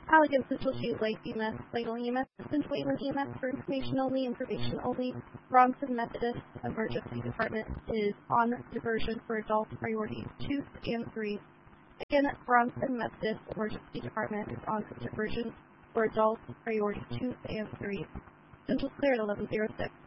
Allegan Central Shoot Light EMS, Vital EMS, St. Wayland EMS for information only. Bronson Methodist Emergency Department is on diversion for adult priority 2 and 3. Again, Bronson Methodist Emergency Department is on diversion for adult priority 2 and 3. Central clear at 11:06.